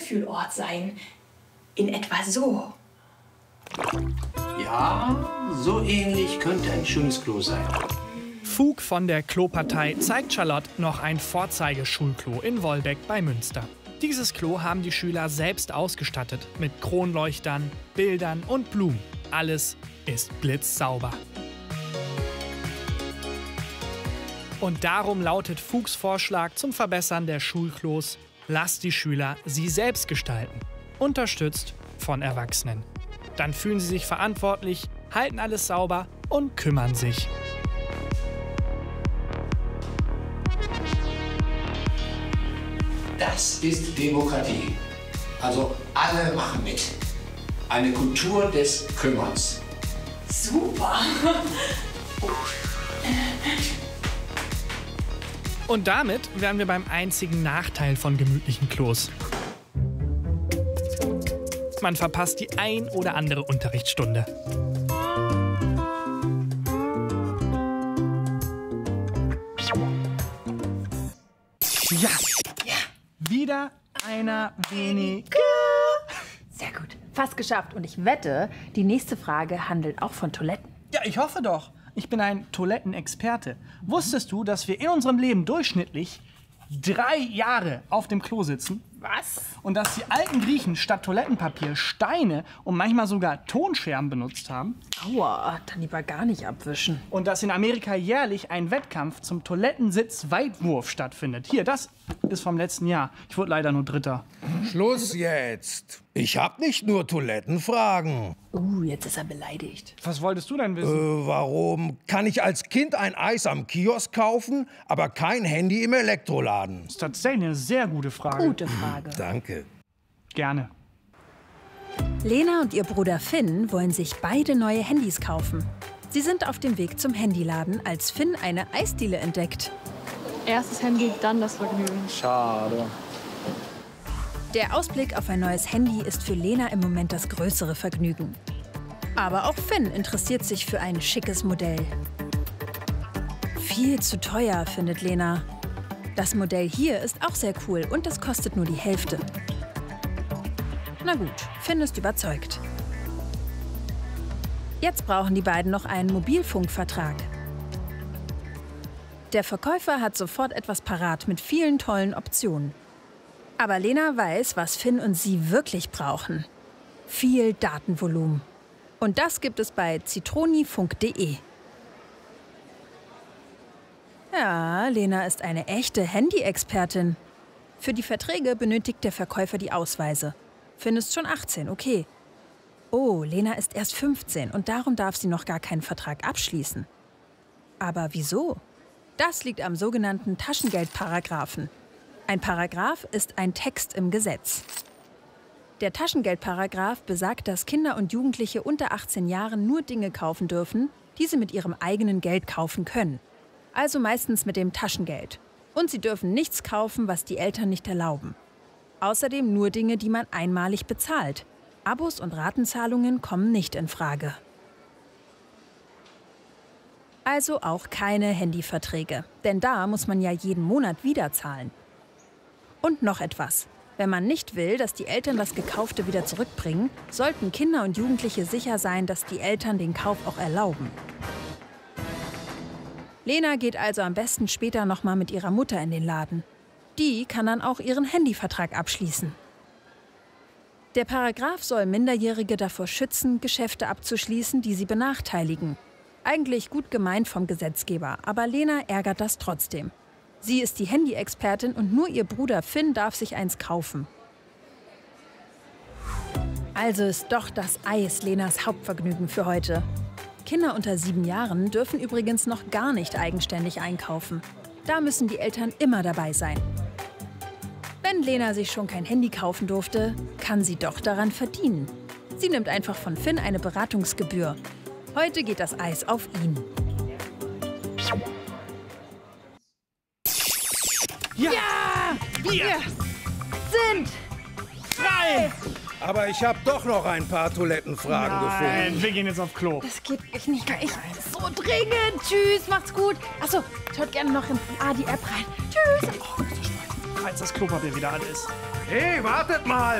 Wohlfühlort sein. In etwa so. Ja, so ähnlich könnte ein schönes Klo sein. Fug von der Klopartei zeigt Charlotte noch ein Vorzeigeschulklo in Woldeck bei Münster. Dieses Klo haben die Schüler selbst ausgestattet mit Kronleuchtern, Bildern und Blumen. Alles ist blitzsauber. Und darum lautet Fugs Vorschlag zum Verbessern der Schulklos: Lasst die Schüler sie selbst gestalten. Unterstützt von Erwachsenen. Dann fühlen sie sich verantwortlich, halten alles sauber und kümmern sich. Das ist Demokratie. Also alle machen mit. Eine Kultur des Kümmerns. Super. Und damit wären wir beim einzigen Nachteil von gemütlichen Klos. Man verpasst die ein oder andere Unterrichtsstunde. Ja, wieder einer weniger. Sehr gut. Fast geschafft. Und ich wette, die nächste Frage handelt auch von Toiletten. Ja, ich hoffe doch. Ich bin ein Toilettenexperte. Wusstest du, dass wir in unserem Leben durchschnittlich 3 Jahre auf dem Klo sitzen? Was? Und dass die alten Griechen statt Toilettenpapier Steine und manchmal sogar Tonscherben benutzt haben? Aua, dann lieber gar nicht abwischen. Und dass in Amerika jährlich ein Wettkampf zum Toilettensitzweitwurf stattfindet. Hier, das ist vom letzten Jahr. Ich wurde leider nur Dritter. Schluss jetzt. Ich hab nicht nur Toilettenfragen. Jetzt ist er beleidigt. Was wolltest du denn wissen? Warum kann ich als Kind ein Eis am Kiosk kaufen, aber kein Handy im Elektroladen? Das ist tatsächlich eine sehr gute Frage. Gute Frage. Danke. Gerne. Lena und ihr Bruder Finn wollen sich beide neue Handys kaufen. Sie sind auf dem Weg zum Handyladen, als Finn eine Eisdiele entdeckt. Erstes Handy, dann das Vergnügen. Schade. Der Ausblick auf ein neues Handy ist für Lena im Moment das größere Vergnügen. Aber auch Finn interessiert sich für ein schickes Modell. Viel zu teuer, findet Lena. Das Modell hier ist auch sehr cool und es kostet nur die Hälfte. Na gut, Finn ist überzeugt. Jetzt brauchen die beiden noch einen Mobilfunkvertrag. Der Verkäufer hat sofort etwas parat mit vielen tollen Optionen. Aber Lena weiß, was Finn und sie wirklich brauchen. Viel Datenvolumen. Und das gibt es bei zitronifunk.de. Ja, Lena ist eine echte Handy-Expertin. Für die Verträge benötigt der Verkäufer die Ausweise. Finn ist schon 18, okay. Oh, Lena ist erst 15 und darum darf sie noch gar keinen Vertrag abschließen. Aber wieso? Das liegt am sogenannten Taschengeldparagraphen. Ein Paragraph ist ein Text im Gesetz. Der Taschengeldparagraph besagt, dass Kinder und Jugendliche unter 18 Jahren nur Dinge kaufen dürfen, die sie mit ihrem eigenen Geld kaufen können. Also meistens mit dem Taschengeld. Und sie dürfen nichts kaufen, was die Eltern nicht erlauben. Außerdem nur Dinge, die man einmalig bezahlt. Abos und Ratenzahlungen kommen nicht in Frage. Also auch keine Handyverträge, denn da muss man ja jeden Monat wieder zahlen. Und noch etwas. Wenn man nicht will, dass die Eltern das Gekaufte wieder zurückbringen, sollten Kinder und Jugendliche sicher sein, dass die Eltern den Kauf auch erlauben. Lena geht also am besten später nochmal mit ihrer Mutter in den Laden. Die kann dann auch ihren Handyvertrag abschließen. Der Paragraph soll Minderjährige davor schützen, Geschäfte abzuschließen, die sie benachteiligen. Eigentlich gut gemeint vom Gesetzgeber, aber Lena ärgert das trotzdem. Sie ist die Handy-Expertin und nur ihr Bruder Finn darf sich eins kaufen. Also ist doch das Eis Lenas Hauptvergnügen für heute. Kinder unter 7 Jahren dürfen übrigens noch gar nicht eigenständig einkaufen. Da müssen die Eltern immer dabei sein. Wenn Lena sich schon kein Handy kaufen durfte, kann sie doch daran verdienen. Sie nimmt einfach von Finn eine Beratungsgebühr. Heute geht das Eis auf ihn. Ja! Wir sind Frei! Aber ich habe doch noch ein paar Toilettenfragen gefunden. Nein, wir gehen jetzt auf Klo. Das geht echt nicht mehr. Ich so dringend. Tschüss, macht's gut. Achso, schaut gerne noch in die App rein. Tschüss. Falls das Klopapier wieder alle ist. Hey, wartet mal!